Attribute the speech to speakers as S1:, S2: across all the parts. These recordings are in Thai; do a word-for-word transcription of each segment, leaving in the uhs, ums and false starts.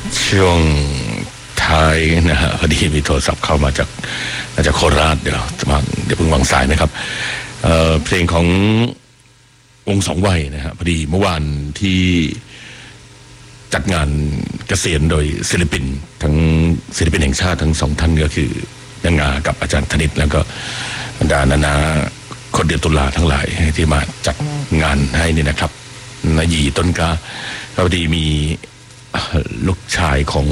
S1: ช่วงท้ายนะฮะพอดีมีโทรศัพท์เข้ามาจากมาจากโคราชเดี๋ยววางเดี๋ยวเพิ่งวางสายนะครับเอ่อเพลงของวงสองวัยนะฮะพอดีเมื่อวานที่จัดงานเกษียณโดยศิลปินทั้งศิลปินแห่งชาติทั้งสองท่านก็คือนางงากับอาจารย์ธนิตแล้วก็บรรดานานาคนเดือนตุลาทั้งหลายที่มาจัดงานให้นี่นะครับนายีต้นกาพอดีมีลูกชายของ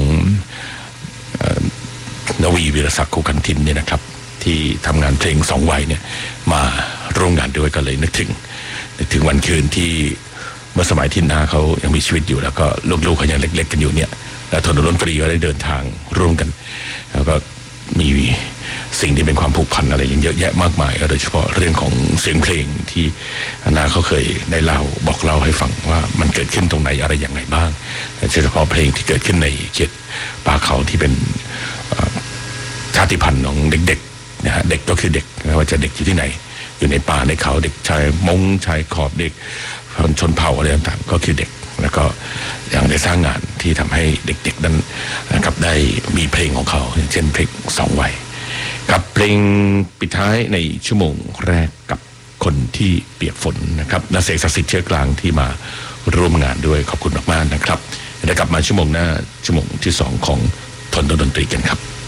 S1: นวีวีรศักดิ์โคกันทินเนี่ยนะครับที่ทำงานเพลงสองวัยเนี่ยมาร่วมงานด้วยก็เลยนึกถึงนึกถึงวันคืนที่เมื่อสมัยที่น้าเขายังมีชีวิตอยู่แล้วก็ลูกๆเขายังเล็กๆกันอยู่เนี่ยแล้วทนดนตรีก็ได้เดินทางร่วมกันแล้วก็มีสิ่งที่เป็นความผูกพันอะไรอย่างเยอะแยะมากมายโดยเฉพาะเรื่องของเสียงเพลงที่น้าเขาเคยได้เล่าบอกเล่าให้ฟังว่ามันเกิดขึ้นตรงไหนอะไรอย่างไรบ้างโดยเฉพาะเพลงที่เกิดขึ้นในเขตป่าเขาที่เป็นชาติพันธุ์ของเด็กๆนะฮะเด็กก็คือเด็กไม่ว่าจะเด็กอยู่ที่ไหนอยู่ในป่าในเขาเด็กชายมงชายขอบเด็กชนเผ่าอะไรต่างๆก็คือเด็กแล้วก็ยังได้สร้างงานที่ทำให้เด็กๆนั้นนะครับได้มีเพลงของเขาเช่นเพลงสองวัยกับเพลงปิดท้ายในชั่วโมงแรกกับคนที่เปียกฝนนะครับนักเสกศักดิ์สิทธิ์เชื้อกลางที่มาร่วมงานด้วยขอบคุณมากๆนะครับเดี๋ยวกลับมาชั่วโมงหน้าชั่วโมงที่สองของทนดนตรีกันครับ